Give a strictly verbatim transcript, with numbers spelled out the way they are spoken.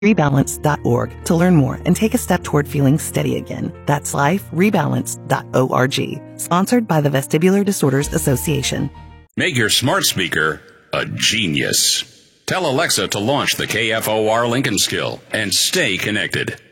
rebalance dot org to learn more and take a step toward feeling steady again. That's life rebalance dot org. Sponsored by the Vestibular Disorders Association. Make your smart speaker a genius. Tell Alexa to launch the K F O R Lincoln Skill and stay connected.